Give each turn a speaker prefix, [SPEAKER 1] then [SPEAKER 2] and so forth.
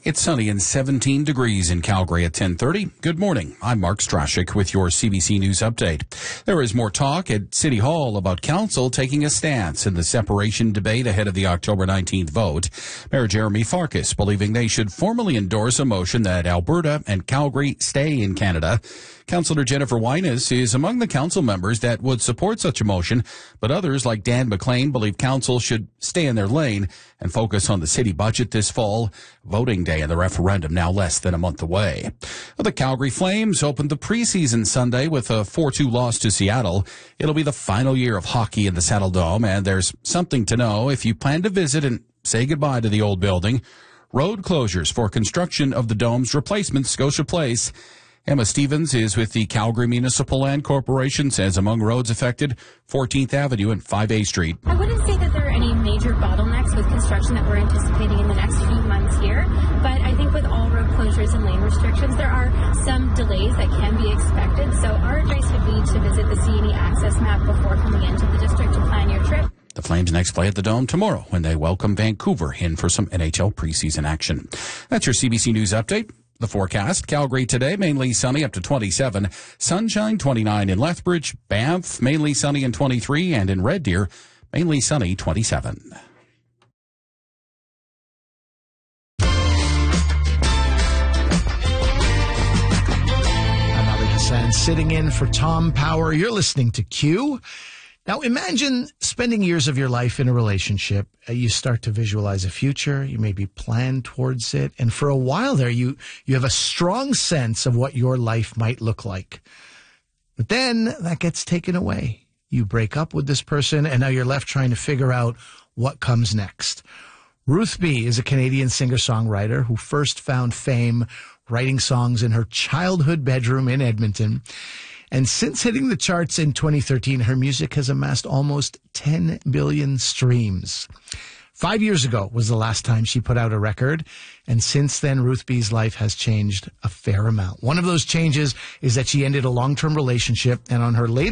[SPEAKER 1] It's sunny and 17 degrees in Calgary at 10:30. Good morning. I'm Mark Strashik with your CBC News Update. There is more talk at City Hall about Council taking a stance in the separation debate ahead of the October 19th vote. Mayor Jeremy Farkas believing they should formally endorse a motion that Alberta and Calgary stay in Canada. Councillor Jennifer Wyness is among the council members that would support such a motion, but others like Dan McLean believe council should stay in their lane and focus on the city budget this fall. Voting day in the referendum now less than a month away. The Calgary Flames opened the preseason Sunday with a 4-2 loss to Seattle. It'll be the final year of hockey in the Saddle Dome, and there's something to know if you plan to visit and say goodbye to the old building. Road closures for construction of the Dome's replacement, Scotia Place. Emma Stevens is with the Calgary Municipal Land Corporation, says among roads affected, 14th Avenue and 5A Street.
[SPEAKER 2] I wouldn't say that there are any major bottlenecks with construction that we're anticipating in the next few months here, but I think with all road closures and lane restrictions, there are some delays that can be expected. So our advice would be to visit the CNE access map before coming into the district to plan your trip.
[SPEAKER 1] The Flames next play at the Dome tomorrow when they welcome Vancouver in for some NHL preseason action. That's your CBC News Update. The forecast, Calgary today, mainly sunny up to 27. Sunshine, 29 in Lethbridge. Banff, mainly sunny and 23. And in Red Deer, mainly sunny, 27.
[SPEAKER 3] I'm Ali Hassan, sitting in for Tom Power. You're listening to Q. Now, imagine spending years of your life in a relationship. You start to visualize a future. You maybe plan towards it. And for a while there, you have a strong sense of what your life might look like. But then that gets taken away. You break up with this person, and now you're left trying to figure out what comes next. Ruth B. is a Canadian singer-songwriter who first found fame writing songs in her childhood bedroom in Edmonton. And since hitting the charts in 2013, her music has amassed almost 10 billion streams. 5 years ago was the last time she put out a record, and since then, Ruth B's life has changed a fair amount. One of those changes is that she ended a long-term relationship, and on her latest